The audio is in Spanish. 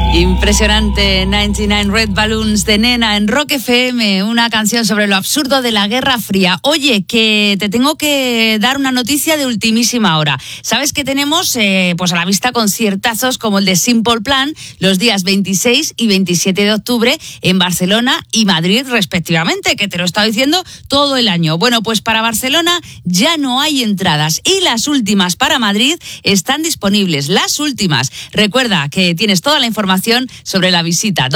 Impresionante, 99 Red Balloons de Nena en Rock FM, una canción sobre lo absurdo de la Guerra Fría. Oye, que te tengo que dar una noticia de ultimísima hora. Sabes que tenemos pues a la vista conciertazos como el de Simple Plan los días 26 y 27 de octubre en Barcelona y Madrid respectivamente, que te lo he estado diciendo todo el año. Bueno, pues para Barcelona ya no hay entradas y las últimas para Madrid están disponibles, las últimas. Recuerda que tienes toda la información sobre la visita.